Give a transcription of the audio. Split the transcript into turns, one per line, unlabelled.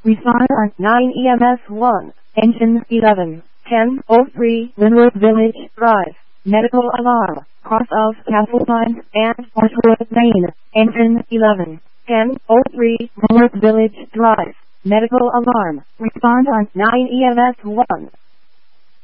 Respond on 9 EMS 1, engine 11, 1003 Linwood Village Drive, medical alarm, cross of Castlepine and Portwood, Maine, engine 11, 1003 Linwood Village Drive, medical alarm. Respond on 9 EMS 1.